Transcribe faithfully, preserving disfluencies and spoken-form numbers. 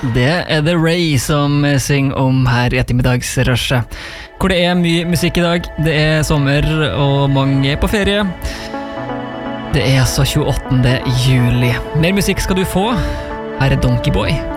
Det er The Ray som synger om her i ettermiddagsrushet, hvor det er mye musikk i dag. Det er sommer, og mange er på ferie. Det er altså tjueåttende juli. Mer musikk skal du få. Her er Donkey Boy.